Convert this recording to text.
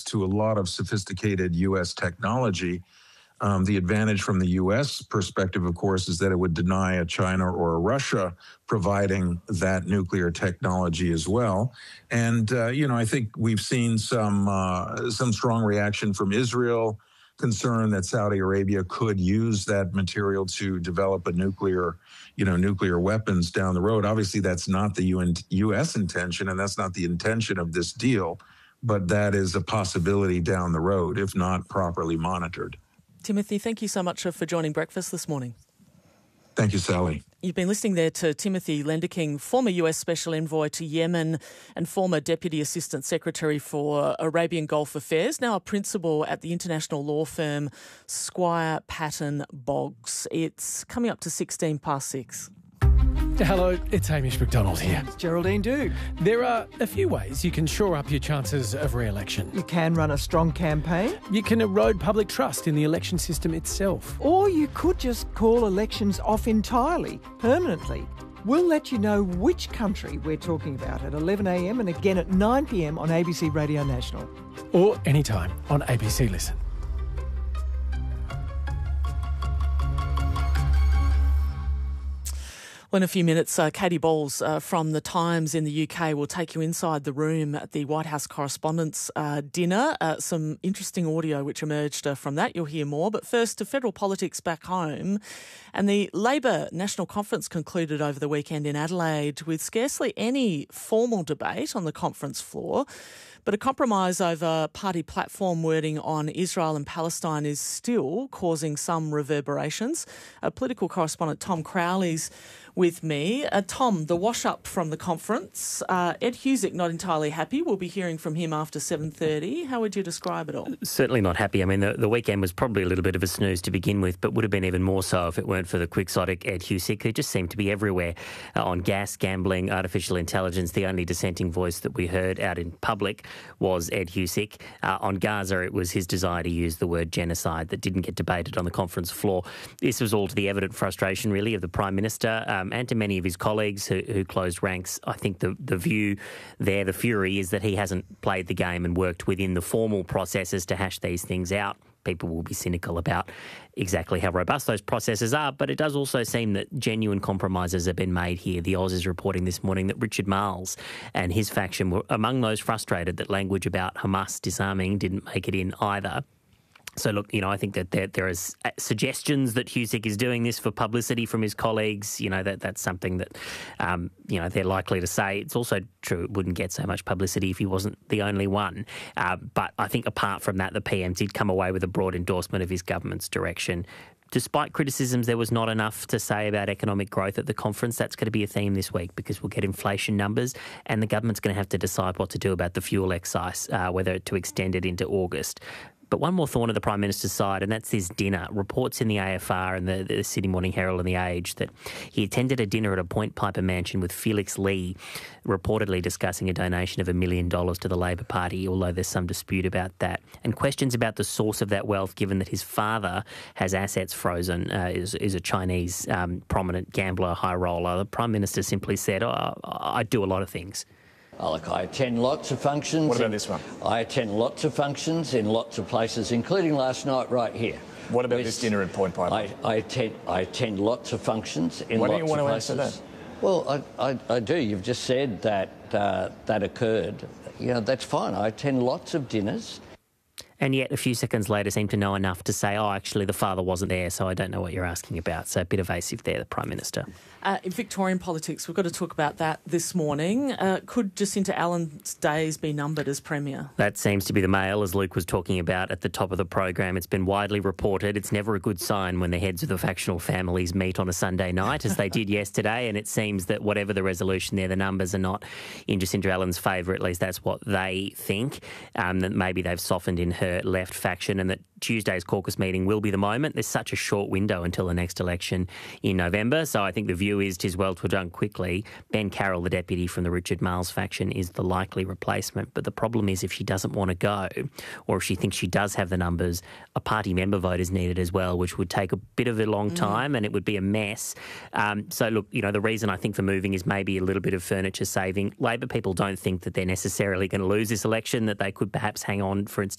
to a lot of sophisticated U.S. technology. The advantage from the U.S. perspective, of course, is that it would deny a China or a Russia providing that nuclear technology as well. And, I think we've seen some strong reaction from Israel, concern that Saudi Arabia could use that material to develop a nuclear weapons down the road. Obviously, that's not the U.S. intention, and that's not the intention of this deal, but that is a possibility down the road if not properly monitored. Timothy, thank you so much for joining Breakfast this morning. Thank you, Sally. You've been listening there to Timothy Lenderking, former US Special Envoy to Yemen and former Deputy Assistant Secretary for Arabian Gulf Affairs, now a principal at the international law firm Squire Patton Boggs. It's coming up to 6:16. Hello, it's Hamish McDonald here. It's Geraldine Duke. There are a few ways you can shore up your chances of re-election. You can run a strong campaign. You can erode public trust in the election system itself. Or you could just call elections off entirely, permanently. We'll let you know which country we're talking about at 11 a.m. and again at 9 p.m. on ABC Radio National. Or anytime on ABC Listen. Well, in a few minutes, Katie Bowles from The Times in the UK will take you inside the room at the White House Correspondents' dinner. Some interesting audio which emerged from that. You'll hear more. But first, to federal politics back home. And the Labor National Conference concluded over the weekend in Adelaide with scarcely any formal debate on the conference floor. But a compromise over party platform wording on Israel and Palestine is still causing some reverberations. Political correspondent Tom Crowley's with me. Tom, the wash-up from the conference. Ed Husic not entirely happy. We'll be hearing from him after 7:30. How would you describe it all? Certainly not happy. I mean, the weekend was probably a little bit of a snooze to begin with, but would have been even more so if it weren't for the quixotic Ed Husic, who just seemed to be everywhere on gas, gambling, artificial intelligence. The only dissenting voice that we heard out in public was Ed Husic. On Gaza, it was his desire to use the word genocide that didn't get debated on the conference floor. This was all to the evident frustration, really, of the Prime Minister and to many of his colleagues who closed ranks. I think the view there, the fury, is that he hasn't played the game and worked within the formal processes to hash these things out. People will be cynical about exactly how robust those processes are, but it does also seem that genuine compromises have been made here. The Oz is reporting this morning that Richard Marles and his faction were among those frustrated that language about Hamas disarming didn't make it in either. So, look, I think that there is suggestions that Husic is doing this for publicity from his colleagues. That's something that, they're likely to say. It's also true it wouldn't get so much publicity if he wasn't the only one. But I think apart from that, the PM did come away with a broad endorsement of his government's direction. Despite criticisms, there was not enough to say about economic growth at the conference. That's going to be a theme this week because we'll get inflation numbers and the government's going to have to decide what to do about the fuel excise, whether to extend it into August. But one more thorn of the Prime Minister's side, and that's his dinner. Reports in the AFR and the Sydney Morning Herald and The Age that he attended a dinner at a Point Piper mansion with Felix Lee, reportedly discussing a donation of $1 million to the Labor Party, although there's some dispute about that. And questions about the source of that wealth, given that his father has assets frozen, is a Chinese prominent gambler, high roller. The Prime Minister simply said, I do a lot of things. Oh, look, I attend lots of functions. What about this one? I attend lots of functions in lots of places, including last night right here. What about this dinner at Point Piper? I attend lots of functions in Why lots don't you want of to places. answer that? Well, I do. You've just said that that occurred. That's fine. I attend lots of dinners. And yet a few seconds later seemed to know enough to say, actually, the father wasn't there, so I don't know what you're asking about. So a bit evasive there, the Prime Minister. In Victorian politics, we've got to talk about that this morning. Could Jacinta Allen's days be numbered as Premier? That seems to be the Mail, as Luke was talking about at the top of the program. It's been widely reported. It's never a good sign when the heads of the factional families meet on a Sunday night, as they did yesterday, and it seems that whatever the resolution there, the numbers are not in Jacinta Allen's favour. At least that's what they think, that maybe they've softened in her left faction and that Tuesday's caucus meeting will be the moment. There's such a short window until the next election in November, so I think the view is 'tis well to done quickly. Ben Carroll, the deputy from the Richard Marles faction, is the likely replacement, but the problem is if she doesn't want to go or if she thinks she does have the numbers, a party member vote is needed as well, which would take a bit of a long time and it would be a mess. So look, the reason I think for moving is maybe a little bit of furniture saving. Labor people don't think that they're necessarily going to lose this election, that they could perhaps hang on, for instance,